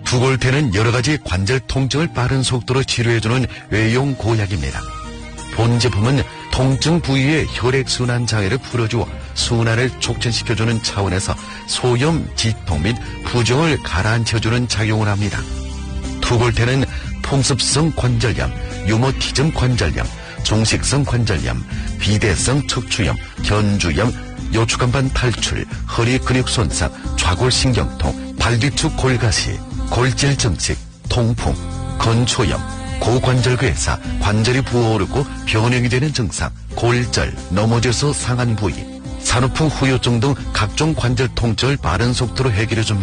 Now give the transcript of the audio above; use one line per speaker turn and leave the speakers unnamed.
두골태는 여러가지 관절 통증을 빠른 속도로 치료해주는 외용 고약입니다. 본 제품은 통증 부위의 혈액순환 장애를 풀어주어 순환을 촉진시켜주는 차원에서 소염, 지통 및 부종을 가라앉혀주는 작용을 합니다. 두골태는 풍습성 관절염, 유모티즘 관절염, 종식성 관절염, 비대성 척추염, 견주염, 요추간반 탈출, 허리 근육 손상, 좌골신경통, 발뒤축 골가시, 골질 증식, 통풍, 건초염, 고관절괴사, 관절이 부어오르고 변형이 되는 증상, 골절, 넘어져서 상한 부위, 산후풍 후유증 등 각종 관절 통증을 빠른 속도로 해결해줍니다.